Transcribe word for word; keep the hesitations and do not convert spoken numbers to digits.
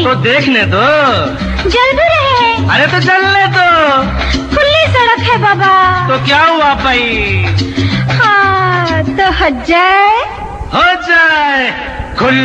तो देखने दो। जल भी रहे हैं। अरे तो चलने दो। खुली सड़क है बाबा। तो क्या हुआ भाई? हाँ तो हो जाए हो जाए खुली